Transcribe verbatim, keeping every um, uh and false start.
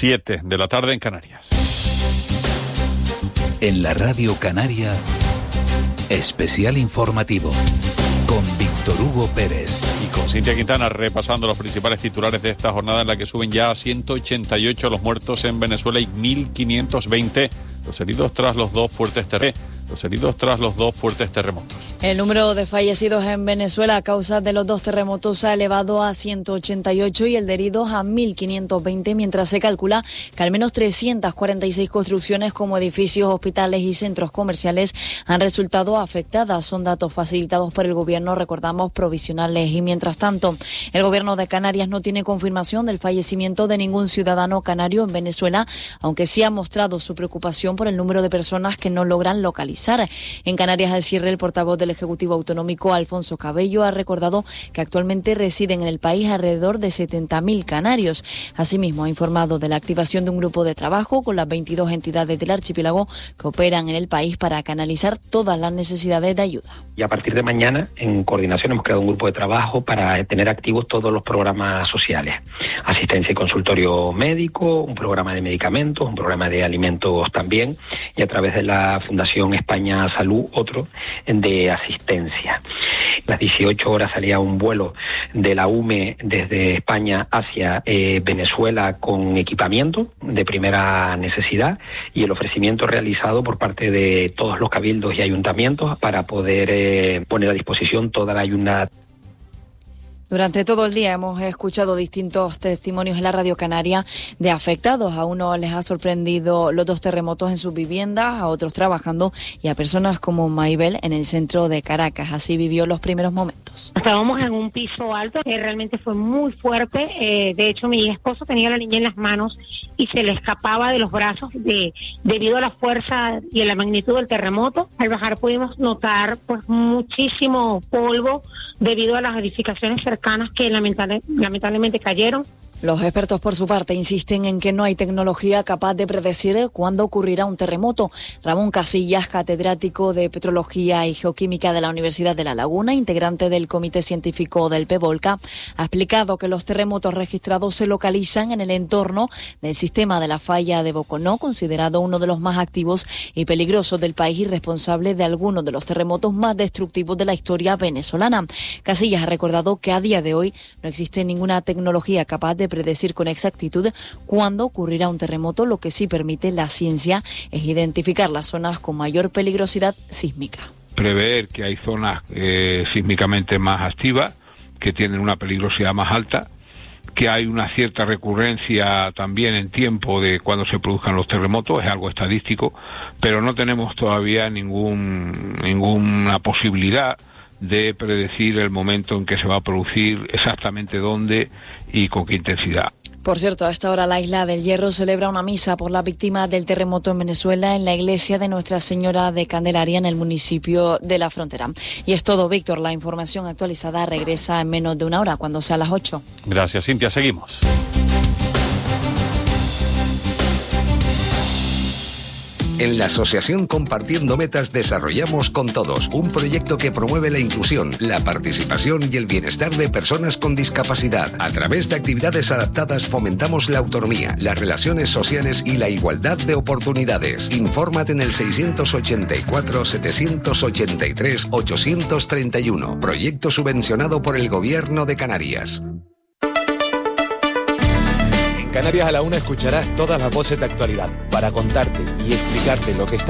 siete de la tarde en Canarias. En la Radio Canaria, especial informativo con Víctor Hugo Pérez. Y con Cintia Quintana repasando los principales titulares de esta jornada en la que suben ya a ciento ochenta y ocho los muertos en Venezuela y mil quinientos veinte los heridos tras los dos fuertes terremotos. Los heridos tras los dos fuertes terremotos. El número de fallecidos en Venezuela a causa de los dos terremotos se ha elevado a ciento ochenta y ocho y el de heridos a mil quinientos veinte, mientras se calcula que al menos trescientas cuarenta y seis construcciones como edificios, hospitales y centros comerciales han resultado afectadas. Son datos facilitados por el gobierno, recordamos, provisionales. Y mientras tanto, el gobierno de Canarias no tiene confirmación del fallecimiento de ningún ciudadano canario en Venezuela, aunque sí ha mostrado su preocupación por el número de personas que no logran localizar. En Canarias, al cierre, el portavoz del Ejecutivo Autonómico, Alfonso Cabello, ha recordado que actualmente residen en el país alrededor de setenta mil canarios. Asimismo, ha informado de la activación de un grupo de trabajo con las veintidós entidades del archipiélago que operan en el país para canalizar todas las necesidades de ayuda. Y a partir de mañana, en coordinación, hemos creado un grupo de trabajo para tener activos todos los programas sociales. Asistencia y consultorio médico, un programa de medicamentos, un programa de alimentos también, y a través de la Fundación España Salud, otro de asistencia. A las dieciocho horas salía un vuelo de la U M E desde España hacia eh, Venezuela con equipamiento de primera necesidad y el ofrecimiento realizado por parte de todos los cabildos y ayuntamientos para poder eh, poner a disposición toda la ayuda. Durante todo el día hemos escuchado distintos testimonios en la Radio Canaria de afectados. A unos les ha sorprendido los dos terremotos en sus viviendas, a otros trabajando y a personas como Maibel en el centro de Caracas. Así vivió los primeros momentos. Estábamos en un piso alto que realmente fue muy fuerte. Eh, de hecho, mi esposo tenía a la niña en las manos y se le escapaba de los brazos de, debido a la fuerza y a la magnitud del terremoto. Al bajar pudimos notar pues muchísimo polvo debido a las edificaciones cercanas que lamentable, lamentablemente cayeron. Los expertos, por su parte, insisten en que no hay tecnología capaz de predecir cuándo ocurrirá un terremoto. Ramón Casillas, catedrático de Petrología y Geoquímica de la Universidad de La Laguna, integrante del Comité Científico del PEVOLCA, ha explicado que los terremotos registrados se localizan en el entorno del sistema de la falla de Boconó, considerado uno de los más activos y peligrosos del país y responsable de algunos de los terremotos más destructivos de la historia venezolana. Casillas ha recordado que a día de hoy no existe ninguna tecnología capaz de predecir con exactitud cuándo ocurrirá un terremoto. Lo que sí permite la ciencia es identificar las zonas con mayor peligrosidad sísmica. Prever que hay zonas eh, sísmicamente más activas, que tienen una peligrosidad más alta, que hay una cierta recurrencia también en tiempo de cuando se produzcan los terremotos, es algo estadístico, pero no tenemos todavía ningún ninguna posibilidad de predecir el momento en que se va a producir, exactamente dónde y con qué intensidad. Por cierto, a esta hora la Isla del Hierro celebra una misa por las víctimas del terremoto en Venezuela en la iglesia de Nuestra Señora de Candelaria en el municipio de La Frontera. Y es todo, Víctor. La información actualizada regresa en menos de una hora, cuando sea las ocho. Gracias, Cintia. Seguimos. En la Asociación Compartiendo Metas desarrollamos Con Todos, un proyecto que promueve la inclusión, la participación y el bienestar de personas con discapacidad. A través de actividades adaptadas fomentamos la autonomía, las relaciones sociales y la igualdad de oportunidades. Infórmate en el seiscientos ochenta y cuatro, setecientos ochenta y tres, ochocientos treinta y uno. Proyecto subvencionado por el Gobierno de Canarias. Canarias a la una escucharás todas las voces de actualidad para contarte y explicarte lo que está